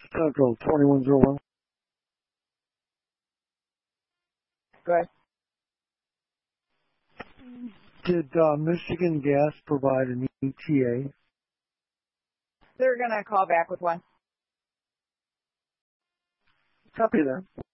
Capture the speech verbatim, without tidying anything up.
Central, twenty-one oh one. Go ahead. Did uh, Michigan Gas provide an E T A? They're going to call back with one. Copy that.